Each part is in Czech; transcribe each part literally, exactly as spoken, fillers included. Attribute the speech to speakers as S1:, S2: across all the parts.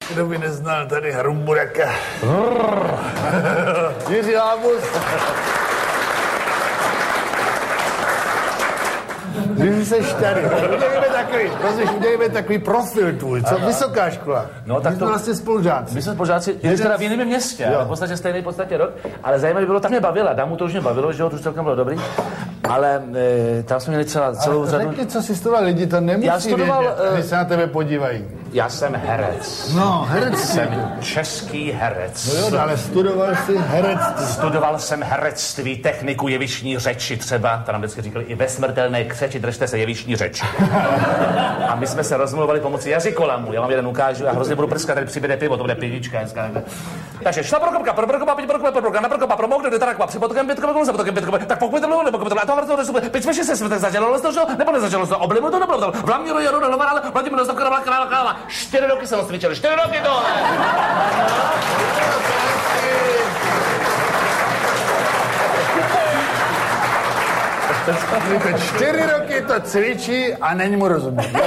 S1: Kdo by neznal tady Hrumburaka? Jiří Lábus. Vy seš tady. Udělejme takový, prosím, udělejme takový profil tvůj. Co? Vysoká škola.
S2: No, tak
S1: my
S2: to...
S1: jsme vlastně spolužáci.
S2: My jsme spolužáci, jsi teda v jiném městě, ale v podstatě stejný v podstatě rok. Ale zajímavé bylo, tak mě bavila, dámu to už mě bavilo, že jo, to už celkem bylo dobrý. Ale e, tam jsme měli celá, celou
S1: ale
S2: řadu...
S1: řekni, co jsi studoval, lidi to nemusí
S2: Já studoval,
S1: vědět,
S2: uh,
S1: když se na tebe podívají.
S2: Já jsem herec.
S1: No, herec.
S2: Jsem český herec.
S1: No jo, ale studoval jsi herectví.
S2: Studoval jsem herectví, techniku jevištní řeči třeba, to nám vždycky říkali, i ve smrtelné křeči držte se jevištní řeč. A my jsme se rozmluvali pomocí jazykolamu. Já vám jeden ukážu, já hrozně budu prskat, tady přibude pivo, to bude pivička dneska. Takže šla prokopka, pro prokopka, pět prokopka, pro prokopka, na prokopka, pro mokne, jde tak při potokem pětko, za potokem pětko, tak pokud to bylo, nebo pokud to bylo, a to bylo, pět jsme se tak zadělalo to, nebo nezadělalo to, oblivu to nebylo, v Lamíru jaro do Hlavara, Vladimír Dostavka, Krála, Krála, Krála. Čtyři roky jsem cvičil, čtyři roky to.
S1: Čtyři roky to cvičí a není mu rozumět.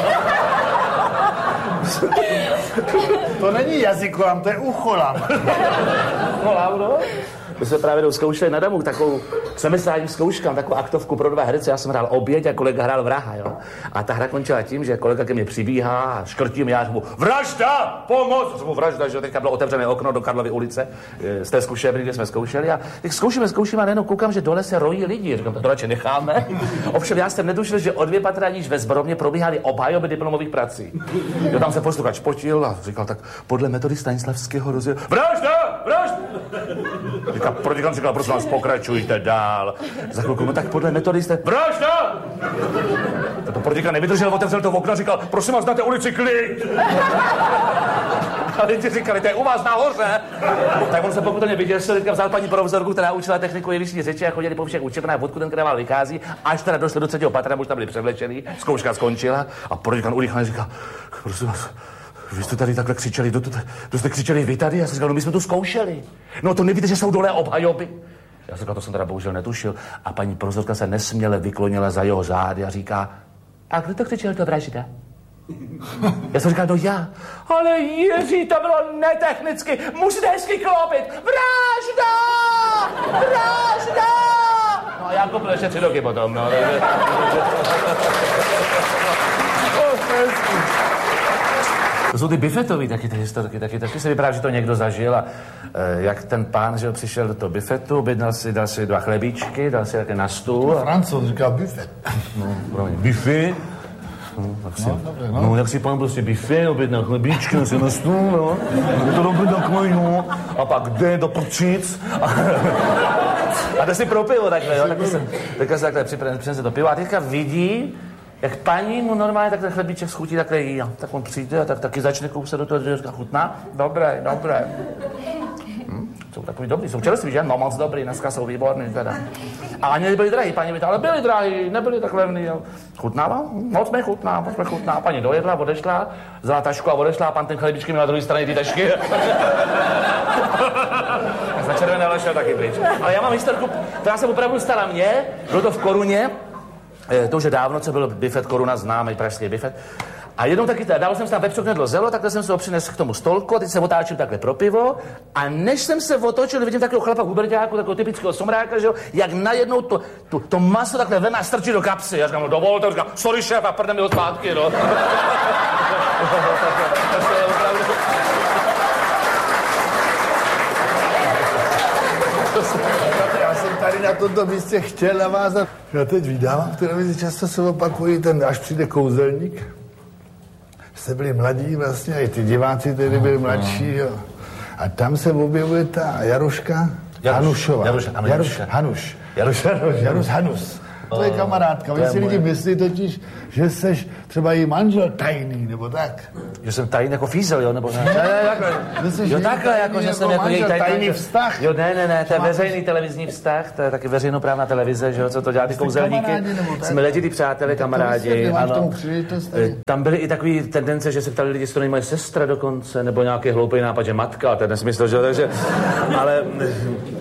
S1: To není jazykolam, to je ucholam.
S2: Ucholam, no? My jsme právě zkoušeli na Damu takovou semestrální zkouškám, takovou aktovku pro dva herce. Já jsem hrál oběť a kolega hrál vraha, jo. A ta hra končila tím, že kolega ke mně přibíhá a škrtí mě, já říkám, vražda, pomoc! Jsem mu vražda, že teďka bylo otevřené okno do Karlovy ulice z té zkušebny, kde jsme zkoušeli. A teď zkoušíme, zkoušíme a najednou koukám, že dole se rojí lidi. Říkám, to radši necháme. Ovšem já jsem netušil, že o dvě patra níž ve Zborovně probíhaly obhajoby diplomových prací. Jo, tam se posluchač potil a říkal tak, podle metody Stanislavského rozdělu, vražda, vražda! Říkal, protikám říkal, prosím vás, pokračujte dál. Za chvilku, no tak podle metody jste... Vražda! To protikám nevydržel, otevřel to v okno a říkal, prosím vás, dáte ulici klid. A lidi říkali, to je u vás nahoře. Tak on se pokutelně vyděsil, teďka vzal paní provozorku, která učila techniku jevištní řeči a chodili po všech učebnách, odkud ten krával vychází, až teda došli do třetího patra, už tam byli převlečený, zkouška skončila a protikám urychleně říkal, prosím vás, vy jste tady takhle křičeli, to, to, to jste křičeli vy tady? Já jsem říkal, no my jsme tu zkoušeli. No to nevíte, že jsou dole obhajoby. Já jsem říkal, to jsem teda bohužel netušil. A paní profesorka se nesměle vyklonila za jeho zády a říká, a kdo to křičel, to vražda? Já jsem říkal, no já. Ale Jiří, to bylo netechnicky, musíte hezky klopit. Vražda! Vražda! No a já kopil ještě tři roky potom, no. To jsou ty bifetový taky ty historky, taky, taky se vypadá, že to někdo zažil a e, jak ten pán, že přišel do toho bifetu, objednal si, dal si dva chlebíčky, dal si také na stůl.
S1: A... Francouz říká bifet.
S2: No, promiň, bifet. No, tak si, no, dobré, no. No, jak si pán prostě bifet, objednal chlebíčky, dal si na stůl, no. To dobře takový, no. A pak jde do prčic. A, a jde si pro pivo takhle, jo. Takhle se, takhle se takhle přinese to pivo a teďka vidí, jak paní mu normálně takhle chlebíček schutí, takhle jí, tak on přijde a tak taky začne kousat do toho, že říká, chutná? Dobré, dobré. Hm? Jsou takový dobrý, jsou čerství, že? No moc dobrý, dneska jsou výborný teda. A ani nebyli drahý, paní by to, ale byli drahý, nebyli tak levný, jo. Chutnává? Moc mi chutná, moc mi chutná. Paní dojedla, odešla, vzala tašku a odešla a pan ten chlebíčky měl na druhé straně ty tašky. Na červené ale šel taky pryč. Ale já mám historku, která se opravdu stala mně, bylo to v Koruně. To už je dávno, co byl bifet Koruna, známý pražský bifet. A jednou taky, dával jsem si tam vepřok nedlo zelo, takhle jsem se ho přinesl k tomu stolku a teď se otáčím takhle pro pivo. A než jsem se otočil, vidím takového chlapa huberťáku, takového typického somráka, že jo, jak najednou to, to, to maso takhle veme a strčí do kapsy. Já říkám, no dovolte, říkám, sorry šéf, a prdem mi ho zpátky, no.
S1: Tady na tomto místě chtěl navázat. Já teď vydávám v televizi, často se opakují ten, až přijde kouzelník. Jste byli mladí vlastně, i ty diváci tedy byli mladší, jo. A tam se objevuje ta Jaruška Hanušová.
S2: Jaruš,
S1: Jaruš Hanuš.
S2: Jaruš Hanuš.
S1: Jaruš Hanus. To je kamarádka. Oni si lidi myslí totiž, že seš třeba její manžel tajný, nebo tak.
S2: Že jsem tajný jako fízel, jo, nebo ne? Ne, ne, takhle. Jo, takhle, jako, že jsem jako její tajný.
S1: tajný vztah.
S2: Jo, ne, ne, ne, to je veřejný televizní vztah, to je taky veřejnoprávná televize, že jo, co to dělá ty kouzelníky. Jsme letitý přátelé, kamarádi, ano. Tam byly i takové tendence, že se ptali lidi, jestli to není moje sestra dokonce, nebo nějaký hloupý nápad, že matka, to je nesmysl, že jo, takže, ale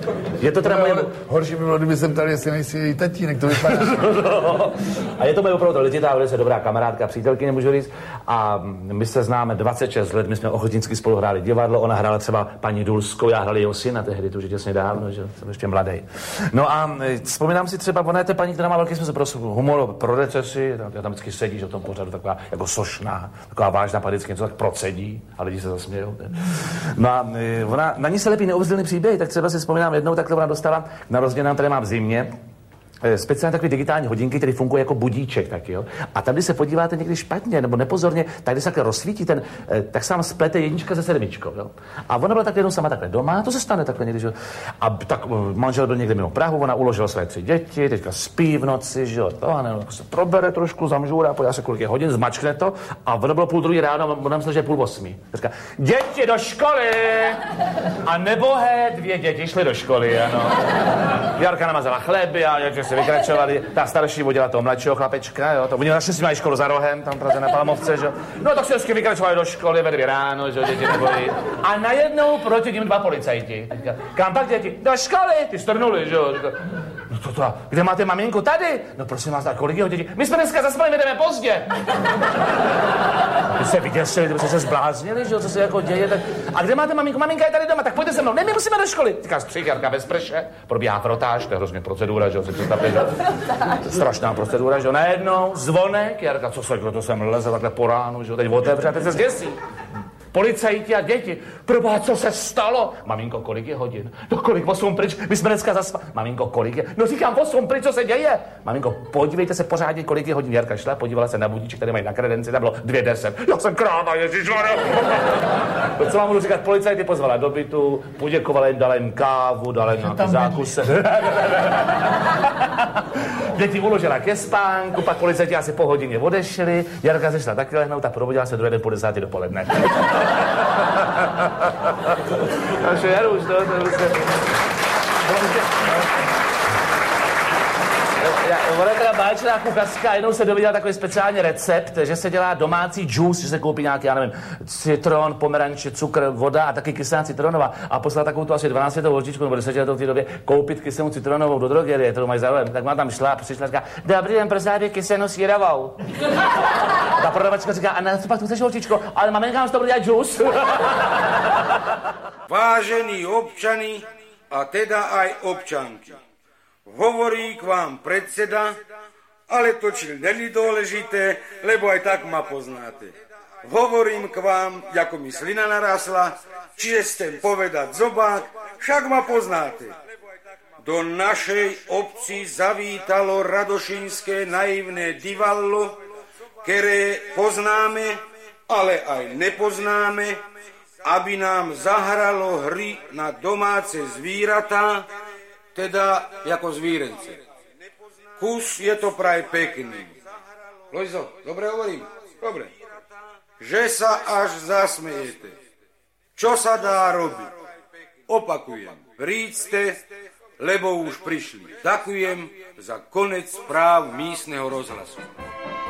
S2: Je to teda moje...
S1: Horší by bylo, kdyby jsem tady, jestli nejsi její tatínek, to vypadá.
S2: No. A je to moje opravdu letitá, velice dobrá kamarádka, přítelkyně, můžu říct. A my se známe dvacet šest let, my jsme ochotnicky spolu hráli divadlo, ona hrála třeba paní Dulskou, já hrál jeho syna tehdy, to už je těsně dávno, že jsem ještě mladý. No a vzpomínám si třeba, ona je to paní, která má velký smysl pro humor, pro recesi, já tam vždycky sedí, že v tom pořadu taková jako sošná, taková vážná, pak vždycky něco tak procedí a lidi se zasmějou. No a ona, na ní se lepí neuvěřitelný příběh, tak třeba si vzpomínám jednou, tak to ona dostala na rozdělám, které mám v zimě, speciálně takový digitální hodinky, který funguje jako budíček taky, jo. A tam, když se podíváte někdy špatně nebo nepozorně, tak když se takhle rozsvítí ten, tak se vám splete jednička se sedmičkou, jo. A ona byla takhle jednou sama takhle doma, to se stane takhle někdy, že jo. A tak manžel byl někde mimo Prahu, ona uložila své tři děti, teďka spí v noci, že jo, to a ne, se probere trošku, zamžůrá, podívá se kolik je hodin, zmačkne to a ono bylo půl druhý ráno, ona myslela, že je půl osmí. Říká, děti do školy! A nebohé dvě děti šly do školy, ano. Jarka namazala chleby a se vykračovali, ta starší vodila toho mladšího chlapečka, jo, to oni naštěstí mají školu za rohem, tam Praze na Palmovce, že no tak se vždycky vykračovali do školy, ve dvě ráno, že děti nebojí. A najednou proti ním dva policajti. Říká, kam pak děti? Do školy, ty strnuli, že jo. No to, to, kde máte maminku? Tady. No prosím vás, kolik jeho děti? My jsme dneska zaspali, my jdeme pozdě. Vy se vyděsili, kdyby se zbláznili, že jo, co se jako děje, tak... A kde máte maminku? Maminka je tady doma, tak pojďte se mnou. Ne, my musíme do školy. Říká, střih, Jarka bez prše, probíhá frotáž, to je hrozně procedura, že jo, si představte, že strašná procedura, že jo, najednou zvonek, Jarka, co se, kdo to sem leze takhle po ránu, že jo, teď otevře a teď se zděsí. Policajti a děti. Proboha, co se stalo? Maminko, kolik je hodin? No kolik, osm pryč, my jsme dneska zaspali. Maminko, kolik je? No říkám, osm pryč, co se děje? Maminko, podívejte se pořádně, kolik je hodin. Jarka šla, podívala se na budíček, který mají na kredenci, tam bylo dvě deset. Já jsem kráva, ježišmarja. To, co vám budu říkat, policajty pozvala do bytu, poděkovala jim, dala jim kávu, dala jim nějaké zákuse. Děti uložila ke spánku, pak policajti asi po hodině odešli, Jarka se šla taky lehnout a probudila se druhý den po desátý dopoledne. Naše Jaruš, no, to je prostě... Ona je teda báječná kuchařka, jednou se dověděla takový speciální recept, že se dělá domácí džus, že se koupí nějaký, já nevím, citron, pomeranče, cukr, voda a taky kyselá citronová. A poslala takovou tu asi dvanáctiletou ložičku nebo desetiletou v té době koupit kyselou citronovou do drogerie, kterou mají zároveň. Tak má tam šla a přišla a říká, dobrý den, prosím, kyselou sírovou. A ta prodavačka říká, a na co pak tu chceš, holčičko? Ale maminka nám z toho bude dělat džus.
S3: Vážení občani a teda aj občanky. Hovorí k vám predseda, ale to či není dôležité, lebo aj tak ma poznáte. Hovorím k vám, ako mi slina narasla, čiže chcem povedať zobák, však ma poznáte. Do našej obci zavítalo radošinské naivné divadlo, ktoré poznáme, ale aj nepoznáme, aby nám zahralo hry na domáce zvíratá, teda jako zvírence. Kus je to praj pekný. Lojzo, dobre hovorím? Dobre. Že sa až zasmejete. Čo sa dá robiť? Opakujem. Príďte, lebo už prišli. Ďakujem za konec správ místneho rozhlasu.